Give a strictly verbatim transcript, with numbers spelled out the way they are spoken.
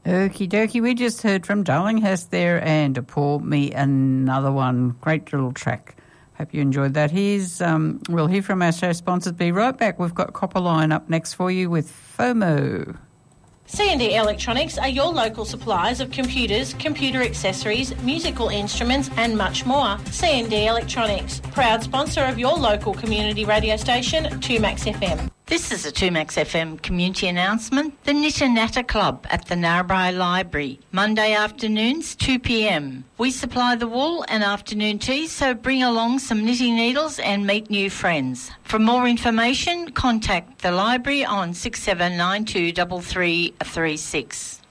Okie dokie. We just heard from Darlinghurst there and Pour Me Another One. Great little track. Hope you enjoyed that. Here's, um, we'll hear from our show sponsors. Be right back. We've got Copperline up next for you with FOMO. C and D Electronics are your local suppliers of computers, computer accessories, musical instruments and much more. C and D Electronics, proud sponsor of your local community radio station, two Max F M. This is a two Max F M community announcement. The Knitter Natter Club at the Narrabri Library, Monday afternoons, two p m. We supply the wool and afternoon tea, so bring along some knitting needles and meet new friends. For more information, contact the library on six seven nine two three three three six.